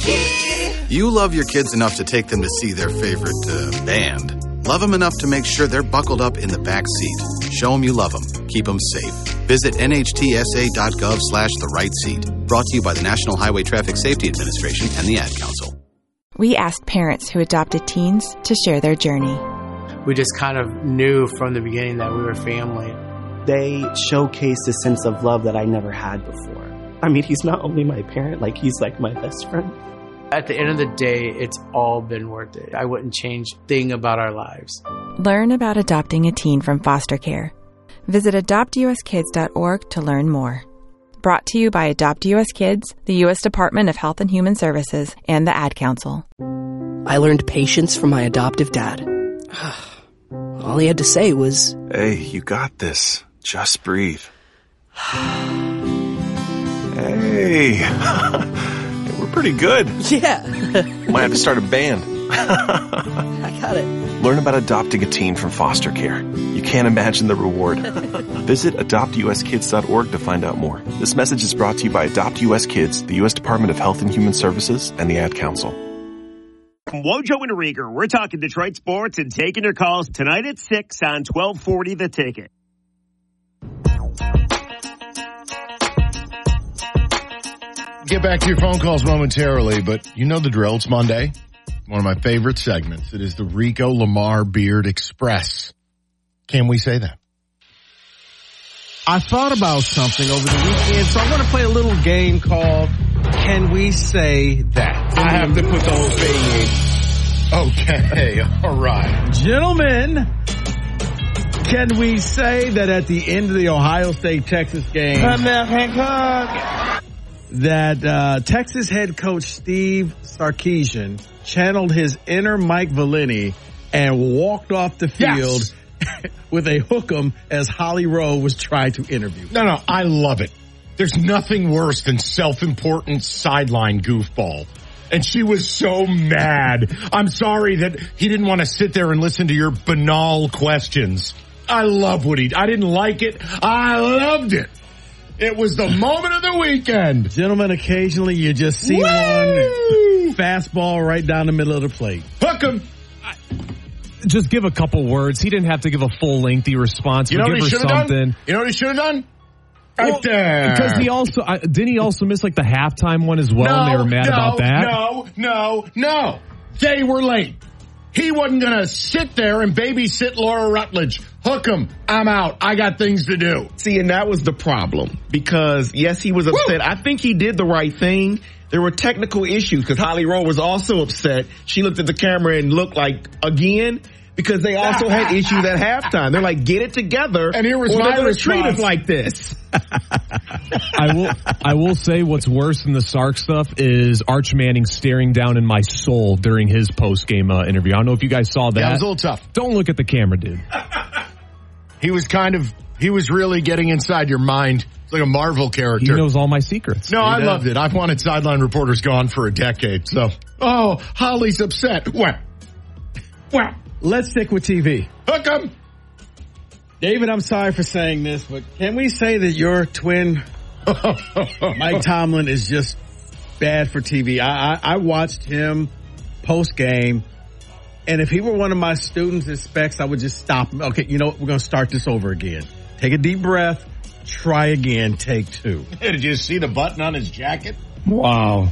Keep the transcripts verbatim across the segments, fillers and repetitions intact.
You love your kids enough to take them to see their favorite uh, band. Love them enough to make sure they're buckled up in the back seat. Show them you love them. Keep them safe. Visit nhtsa.gov slash the right seat. Brought to you by the National Highway Traffic Safety Administration and the Ad Council. We asked parents who adopted teens to share their journey. We just kind of knew from the beginning that we were family. They showcased a sense of love that I never had before. I mean, he's not only my parent, like he's like my best friend. At the end of the day, it's all been worth it. I wouldn't change a thing about our lives. Learn about adopting a teen from foster care. Visit adopt u s kids dot org to learn more. Brought to you by Adopt U S Kids, the U S Department of Health and Human Services, and the Ad Council. I learned patience from my adoptive dad. All he had to say was, "Hey, you got this. Just breathe." Hey, we're pretty good. Yeah. Might have to start a band. I got it. Learn about adopting a teen from foster care. You can't imagine the reward. Visit adopt u s kids dot org to find out more. This message is brought to you by Adopt U S Kids, the U S Department of Health and Human Services, and the Ad Council. From Wojo and Rieger, we're talking Detroit sports and taking your calls tonight at six on twelve forty The Ticket. Get back to your phone calls momentarily, but you know the drill. It's Monday. One of my favorite segments. It is the Rico Lamar Beard Express. Can we say that? I thought about something over the weekend, so I want to play a little game called Can We Say That? I have to put the whole thing in. Okay, all right. Gentlemen, can we say that at the end of the Ohio State-Texas game that uh, Texas head coach Steve Sarkisian channeled his inner Mike Valeni and walked off the field yes. with a hook'em as Holly Rowe was trying to interview. No, no, I love it. There's nothing worse than self-important sideline goofball. And she was so mad. I'm sorry that he didn't want to sit there and listen to your banal questions. I love what he, I didn't like it. I loved it. It was the moment of the weekend. Gentlemen, occasionally you just see Woo! one fastball right down the middle of the plate. Hook him. Just give a couple words. He didn't have to give a full lengthy response. You know give what he her should have done? You know what he should have done? Right well, there. Because he also, uh, didn't he also miss like the halftime one as well? No, and they were mad no, about that? No, no, no. They were late. He wasn't going to sit there and babysit Laura Rutledge. Hook him. I'm out. I got things to do. See, and that was the problem. Because, yes, he was upset. Woo! I think he did the right thing. There were technical issues because Holly Rowe was also upset. She looked at the camera and looked like, again, because they also had issues at halftime. They're like, get it together. And here was or my they're response. treat us like this. I will I will say what's worse than the Sark stuff is Arch Manning staring down in my soul during his post-game uh, interview. I don't know if you guys saw that. Yeah, it was a little tough. Don't look at the camera, dude. He was kind of, he was really getting inside your mind. It's like a Marvel character. He knows all my secrets. No, I loved it. I've wanted sideline reporters gone for a decade. So, oh, Holly's upset. What? What? Let's stick with T V. Hook 'em. David, I'm sorry for saying this, but can we say that your twin, Mike Tomlin, is just bad for T V? I, I, I watched him post-game, and if he were one of my students at Specs, I would just stop him. Okay, you know what? We're going to start this over again. Take a deep breath. Try again. Take two. Did you see the button on his jacket? Wow.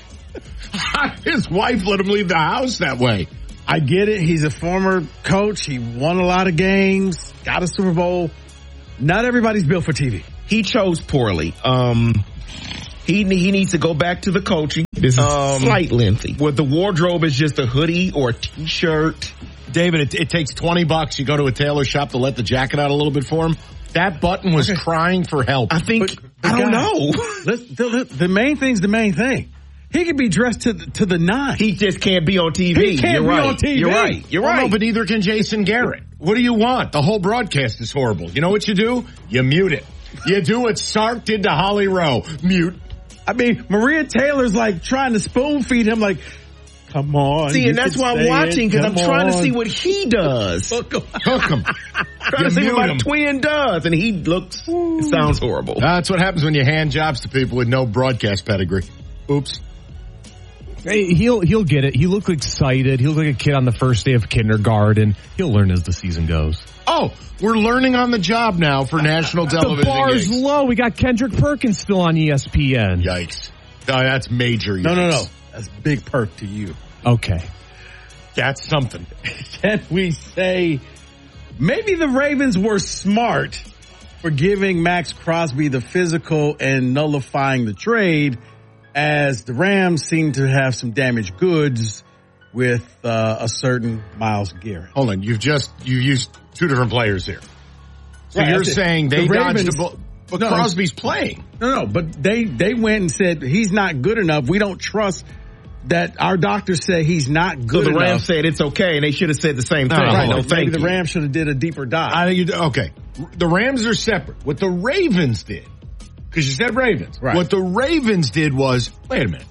His wife let him leave the house that way. I get it. He's a former coach. He won a lot of games, got a Super Bowl. Not everybody's built for T V. He chose poorly. Um, he he needs to go back to the coaching. This is um, slight lengthy. Where the wardrobe is just a hoodie or a T-shirt. David, it, it takes twenty bucks. You go to a tailor shop to let the jacket out a little bit for him. That button was okay. crying for help. I think, but, but I don't guys, know. the, the main thing's the main thing. He could be dressed to to the nine. He just can't be on T V. He can't You're be right. on T V. You're right. You're well, right. No, but neither can Jason Garrett. What do you want? The whole broadcast is horrible. You know what you do? You mute it. You do what Sark did to Holly Rowe. Mute. I mean, Maria Taylor's like trying to spoon feed him like, come on. See, and that's why I'm watching because I'm trying on. to see what he does. Hook him. Hook him. Trying to see what my him. twin does, and he looks, it sounds horrible. That's what happens when you hand jobs to people with no broadcast pedigree. Oops. Hey, he'll he'll get it. He looked excited. He looked like a kid on the first day of kindergarten. He'll learn as the season goes. Oh, we're learning on the job now for national television. The bar's gigs. low. We got Kendrick Perkins still on E S P N. Yikes. Oh, that's major yikes. No, no, no. That's big perk to you. Okay. That's something. Can we say maybe the Ravens were smart for giving Max Crosby the physical and nullifying the trade, as the Rams seem to have some damaged goods with uh, a certain Myles Garrett. Hold on, you've just you used two different players here. So Right, you're that's it. saying they The dodged Ravens- a bullet, but No, Crosby's playing. No, no, but they they went and said he's not good enough. We don't trust that. Our doctors say he's not So good the enough. Rams said it's okay, and they should have said the same thing. Right, No, no, thank Maybe the you. Rams should have did a deeper dive. I think you okay. The Rams are separate. What the Ravens did, because you said Ravens. Right. What the Ravens did was, wait a minute.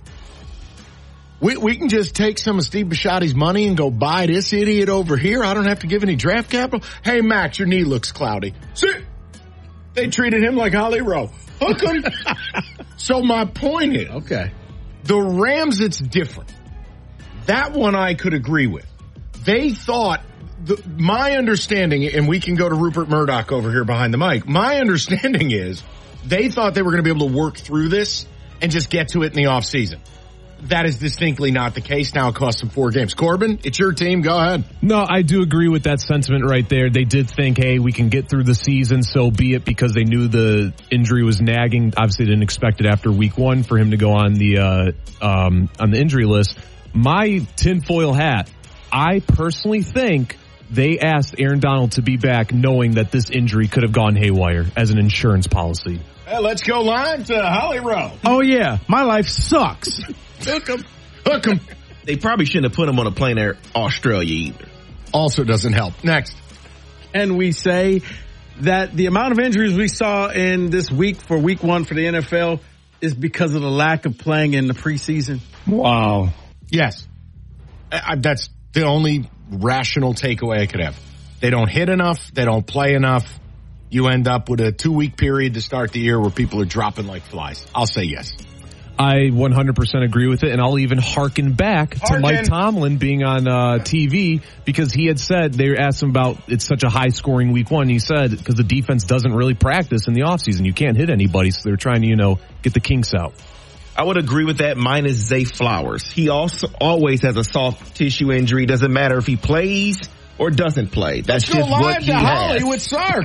We we can just take some of Steve Bisciotti's money and go buy this idiot over here. I don't have to give any draft capital. Hey, Max, your knee looks cloudy. See? They treated him like Holly Rowe. Hook him. So my point is, okay, the Rams, it's different. That one I could agree with. They thought, the, my understanding, and we can go to Rupert Murdoch over here behind the mic, my understanding is they thought they were going to be able to work through this and just get to it in the offseason. That is distinctly not the case. Now it costs them four games. Corbin, it's your team. Go ahead. No, I do agree with that sentiment right there. They did think, hey, we can get through the season, so be it, because they knew the injury was nagging. Obviously, they didn't expect it after week one for him to go on the uh, um, on the injury list. My tinfoil hat, I personally think they asked Aaron Donald to be back knowing that this injury could have gone haywire as an insurance policy. Hey, let's go live to Holly Rowe. Oh yeah, my life sucks. Hook him. Hook him. They probably shouldn't have put him on a plane to Australia either. Also doesn't help. Next. And we say that the amount of injuries we saw in this week for week one for the N F L is because of the lack of playing in the preseason. Wow. Yes. I, I, that's the only rational takeaway I could have. They don't hit enough. They don't play enough. You end up with a two-week period to start the year where people are dropping like flies. I'll say yes. I one hundred percent agree with it, and I'll even hearken back Harken. to Mike Tomlin being on uh, T V, because he had said, they asked him about it's such a high-scoring week one. He said, because the defense doesn't really practice in the offseason. You can't hit anybody, so they're trying to, you know, get the kinks out. I would agree with that, minus Zay Flowers. He also always has a soft tissue injury. Doesn't matter if he plays or doesn't play. That's Let's just go live what he to has. Holly with Sark.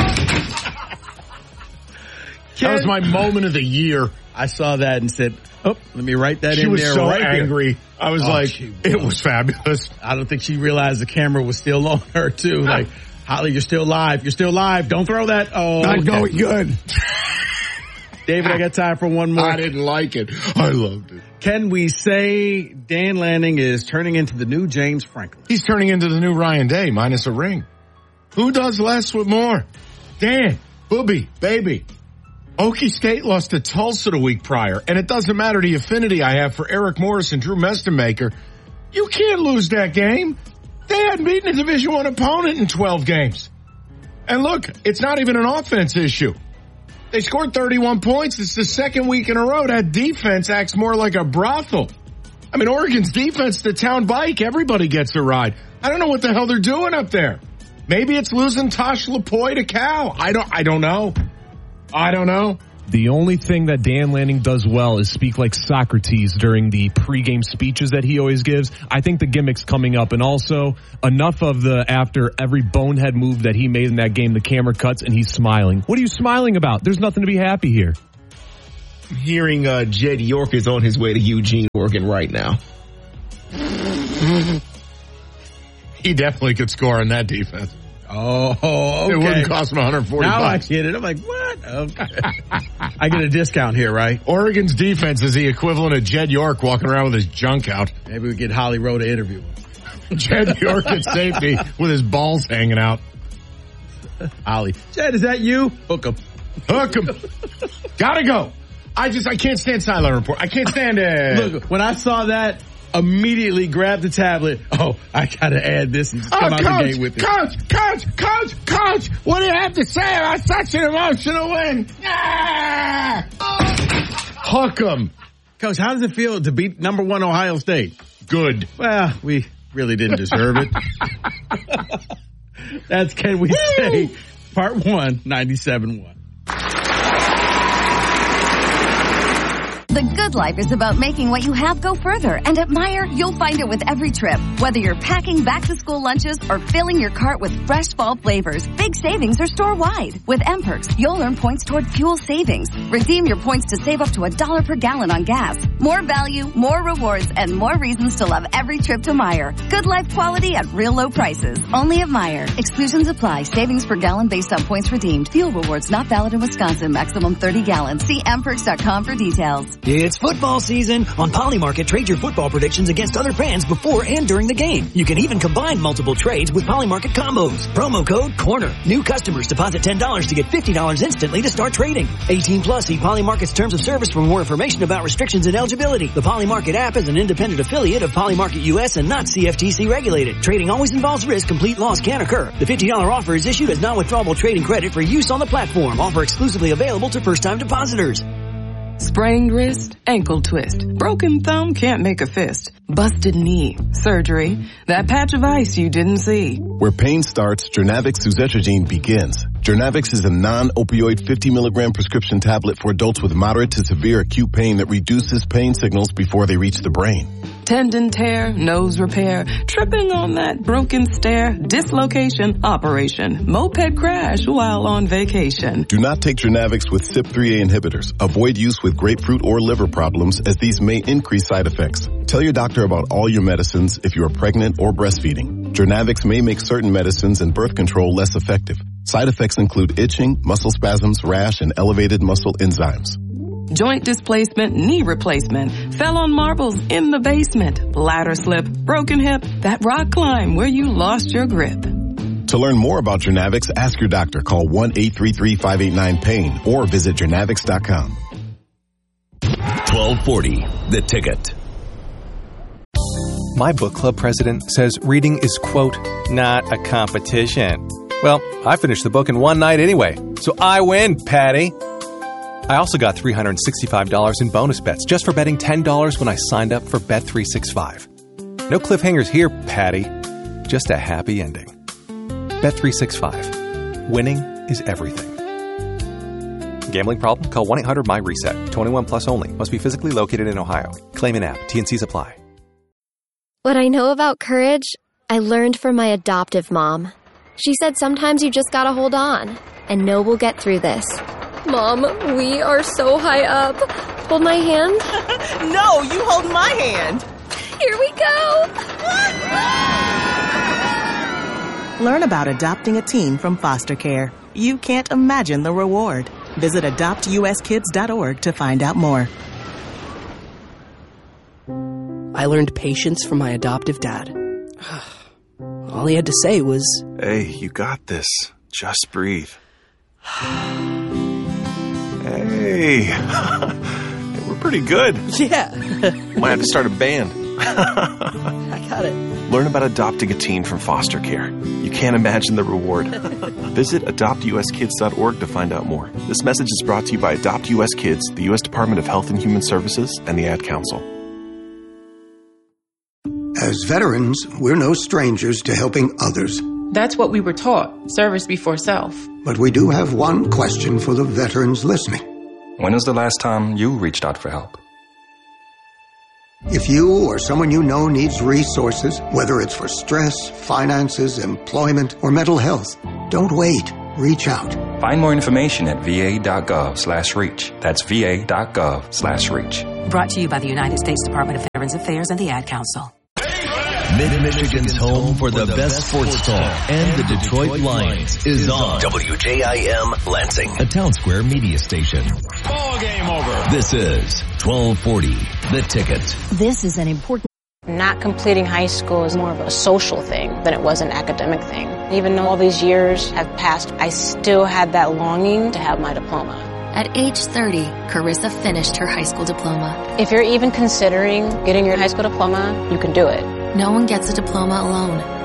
That was my moment of the year. I saw that and said, oh, let me write that She in was there so right angry. there. I was Oh, like, she was. it was fabulous. I don't think she realized the camera was still on her too. Like, Holly, you're still live. You're still live. Don't throw that. Oh, Not okay. going good. David, I got time for one more. I didn't like it. I loved it. Can we say Dan Lanning is turning into the new James Franklin? He's turning into the new Ryan Day minus a ring. Who does less with more? Dan, Booby, baby. Okie State lost to Tulsa the week prior, and it doesn't matter the affinity I have for Eric Morris and Drew Mestermaker. You can't lose that game. They hadn't beaten a Division One opponent in twelve games. And look, it's not even an offense issue. They scored thirty-one points. It's the second week in a row. That defense acts more like a brothel. I mean, Oregon's defense, the town bike, everybody gets a ride. I don't know what the hell they're doing up there. Maybe it's losing Tosh Lapoy to Cal. I don't, I don't know. I don't know. The only thing that Dan Lanning does well is speak like Socrates during the pregame speeches that he always gives. I think the gimmick's coming up, and also enough of the after every bonehead move that he made in that game, the camera cuts and he's smiling. What are you smiling about? There's nothing to be happy here. Hearing uh, Jed York is on his way to Eugene, Oregon right now. He definitely could score on that defense. Oh, okay. It wouldn't cost him one hundred forty now bucks. I get it. I'm like, what? Okay. I get a discount here, right? Oregon's defense is the equivalent of Jed York walking around with his junk out. Maybe we get Holly Rowe to interview him. Jed York at safety with his balls hanging out. Holly. Jed, is that you? Hook him. Hook him. Gotta go. I just, I can't stand sideline report. I can't stand it. Look, when I saw that, immediately grabbed the tablet. Oh, I gotta add this and just come oh, out coach, the gate with it. Coach, coach, coach, coach, what do you have to say about such an emotional win? Ah! Hook him. Coach, how does it feel to beat number one Ohio State? Good. Well, we really didn't deserve it. That's Can We Say, Part one, ninety-seven point one. The Good Life is about making what you have go further. And at Meijer, you'll find it with every trip. Whether you're packing back-to-school lunches or filling your cart with fresh fall flavors, big savings are store-wide. With M-Perks, you'll earn points toward fuel savings. Redeem your points to save up to a dollar per gallon on gas. More value, more rewards, and more reasons to love every trip to Meijer. Good Life quality at real low prices. Only at Meijer. Exclusions apply. Savings per gallon based on points redeemed. Fuel rewards not valid in Wisconsin. Maximum thirty gallons. See m perks dot com for details. It's football season. On Polymarket, trade your football predictions against other fans before and during the game. You can even combine multiple trades with Polymarket combos. Promo code CORNER. New customers deposit ten dollars to get fifty dollars instantly to start trading. eighteen plus, see Polymarket's terms of service for more information about restrictions and eligibility. The Polymarket app is an independent affiliate of Polymarket U S and not C F T C regulated. Trading always involves risk. Complete loss can occur. The fifty dollars offer is issued as non-withdrawable trading credit for use on the platform. Offer exclusively available to first-time depositors. Sprained wrist, ankle twist, broken thumb can't make a fist, busted knee, surgery, that patch of ice you didn't see. Where pain starts, Journavx Suzetrigine begins. Journavx is a non-opioid fifty milligram prescription tablet for adults with moderate to severe acute pain that reduces pain signals before they reach the brain. Tendon tear, nose repair, tripping on that broken stair, dislocation, operation, moped crash while on vacation. Do not take Journavx with C Y P three A inhibitors. Avoid use with grapefruit or liver problems as these may increase side effects. Tell your doctor about all your medicines if you are pregnant or breastfeeding. Journavx may make certain medicines and birth control less effective. Side effects include itching, muscle spasms, rash, and elevated muscle enzymes. Joint displacement, knee replacement, fell on marbles in the basement, ladder slip, broken hip, that rock climb where you lost your grip. To learn more about Journavx, ask your doctor. Call one eight three three, five eight nine, pain or visit journavx dot com. twelve forty, The Ticket. My book club president says reading is, quote, not a competition. Well, I finished the book in one night anyway, so I win, Patty. I also got three hundred sixty-five dollars in bonus bets just for betting ten dollars when I signed up for Bet three sixty-five. No cliffhangers here, Patty. Just a happy ending. Bet three sixty-five. Winning is everything. Gambling problem? Call one eight hundred my reset. twenty-one plus only. Must be physically located in Ohio. Claim an app. T N Cs apply. What I know about courage, I learned from my adoptive mom. She said sometimes you just gotta hold on and know we'll get through this. Mom, we are so high up. Hold my hand. No, you hold my hand. Here we go. Learn about adopting a teen from foster care. You can't imagine the reward. Visit adopt u s kids dot org to find out more. I learned patience from my adoptive dad. All he had to say was, "Hey, you got this. Just breathe." Hey, we're pretty good. Yeah. Might have to start a band. I got it. Learn about adopting a teen from foster care. You can't imagine the reward. Visit adopt u s kids dot org to find out more. This message is brought to you by Adopt U S Kids, the U S Department of Health and Human Services, and the Ad Council. As veterans, we're no strangers to helping others. That's what we were taught, service before self. But we do have one question for the veterans listening. When was the last time you reached out for help? If you or someone you know needs resources, whether it's for stress, finances, employment, or mental health, don't wait. Reach out. Find more information at va.gov slash reach. That's va.gov slash reach. Brought to you by the United States Department of Veterans Affairs and the Ad Council. Mid-Michigan's home for the best sports talk and the Detroit Lions is on W J I M Lansing, a Town Square media station. Ball game over. This is twelve forty, The Ticket. This is an important... Not completing high school is more of a social thing than it was an academic thing. Even though all these years have passed, I still had that longing to have my diploma. At age thirty, Carissa finished her high school diploma. If you're even considering getting your high school diploma, you can do it. No one gets a diploma alone.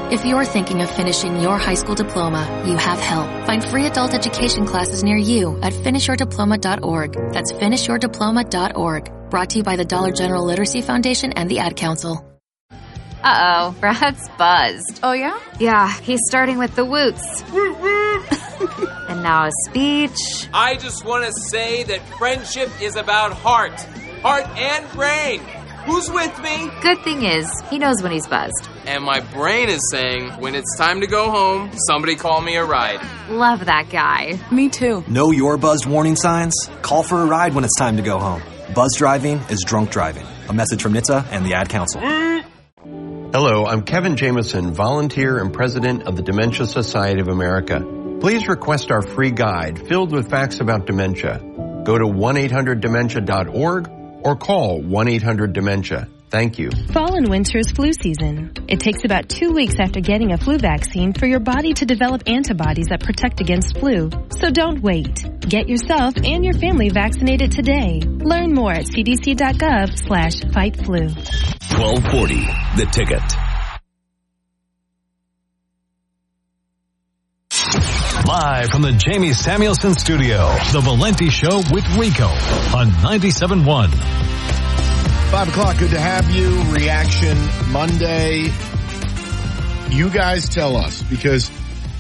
If you're thinking of finishing your high school diploma, you have help. Find free adult education classes near you at finish your diploma dot org. That's finish your diploma dot org. Brought to you by the Dollar General Literacy Foundation and the Ad Council. Uh-oh, Brad's buzzed. Oh, yeah? Yeah, he's starting with the woots. And now a speech. I just want to say that friendship is about heart. Heart and brain. Who's with me? Good thing is, he knows when he's buzzed. And my brain is saying, when it's time to go home, somebody call me a ride. Love that guy. Me too. Know your buzzed warning signs? Call for a ride when it's time to go home. Buzz driving is drunk driving. A message from N H T S A and the Ad Council. Hello, I'm Kevin Jameson, volunteer and president of the Dementia Society of America. Please request our free guide filled with facts about dementia. Go to one eight hundred dementia dot org or call one eight hundred dementia. Thank you. Fall and winter is flu season. It takes about two weeks after getting a flu vaccine for your body to develop antibodies that protect against flu. So don't wait. Get yourself and your family vaccinated today. Learn more at c d c dot gov slash fight flu. twelve forty, The Ticket. Live from the Jamie Samuelson Studio, The Valenti Show with Rico on ninety-seven point one. Five o'clock, good to have you. Reaction Monday. You guys tell us, because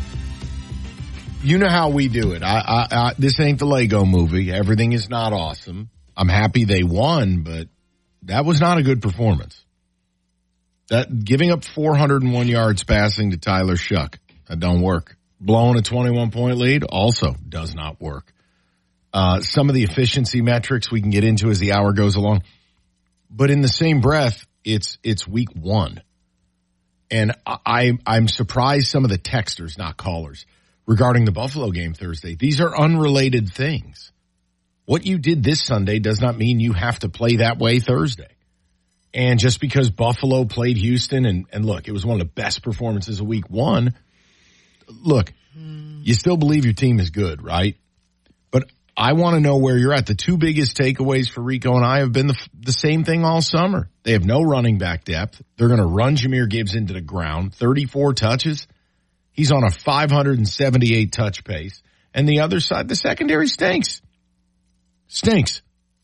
you know how we do it. I, I, I, this ain't the Lego movie. Everything is not awesome. I'm happy they won, but that was not a good performance. That giving up four hundred one yards passing to Tyler Shuck, that don't work. Blowing a twenty-one point lead also does not work. Uh, some of the efficiency metrics we can get into as the hour goes along. But in the same breath, it's it's week one. And I, I'm surprised some of the texters, not callers, regarding the Buffalo game Thursday. These are unrelated things. What you did this Sunday does not mean you have to play that way Thursday. And just because Buffalo played Houston, and, and look, it was one of the best performances of week one. Look, you still believe your team is good, right? But I want to know where you're at. The two biggest takeaways for Rico and I have been the, the same thing all summer. They have no running back depth. They're going to run Jahmyr Gibbs into the ground. thirty-four touches. He's on a five hundred seventy-eight touch pace. And the other side, the secondary stinks. Stinks.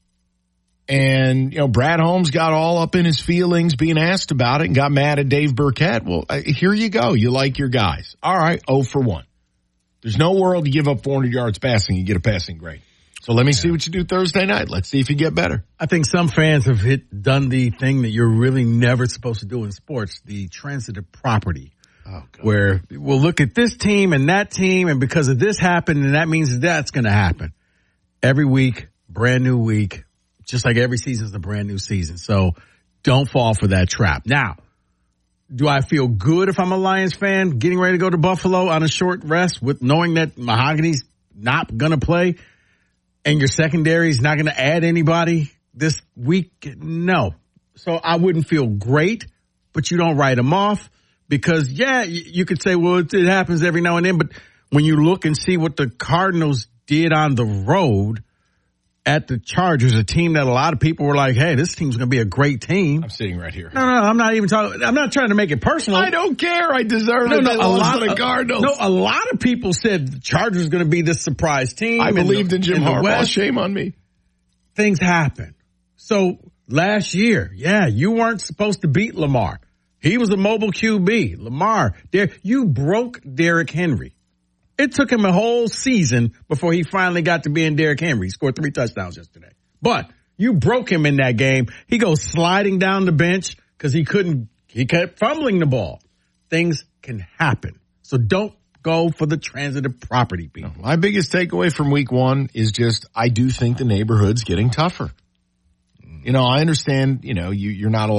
And, you know, Brad Holmes got all up in his feelings being asked about it and got mad at Dave Burkett. Well, here you go. You like your guys. All right, oh for one. There's no world you give up four hundred yards passing, you get a passing grade. So let me see what you do Thursday night. Let's see if you get better. I think some fans have hit done the thing that you're really never supposed to do in sports, the transitive property. Oh, God. Where we'll look at this team and that team, and because of this happened, and that means that's going to happen. Every week, brand new week, just like every season is a brand new season. So don't fall for that trap. Now, do I feel good if I'm a Lions fan getting ready to go to Buffalo on a short rest with knowing that Mahogany's not going to play and your secondary is not going to add anybody this week? No. So I wouldn't feel great, but you don't write them off because, yeah, you could say, well, it, it happens every now and then. But when you look and see what the Cardinals did on the road at the Chargers, a team that a lot of people were like, hey, this team's going to be a great team. I'm sitting right here. No, no, I'm not even talking. I'm not trying to make it personal. I don't care. I deserve no, it. No, They a lost lot to the of, Cardinals. No, a lot of people said the Chargers are going to be this surprise team. I believed in, in Jim in Harbaugh. Shame on me. Things happen. So last year, yeah, you weren't supposed to beat Lamar. He was a mobile Q B. Lamar, there, you broke Derrick Henry. It took him a whole season before he finally got to being Derrick Henry. He scored three touchdowns yesterday. But you broke him in that game. He goes sliding down the bench because he couldn't, he kept fumbling the ball. Things can happen. So don't go for the transitive property, people. My biggest takeaway from week one is just I do think the neighborhood's getting tougher. You know, I understand, you know, you, you're not allowed